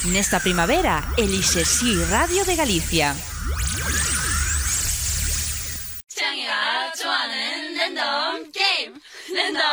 Nesta primavera, elixe Si Radio de Galicia. 창이가 좋아하는 랜덤 게임 랜덤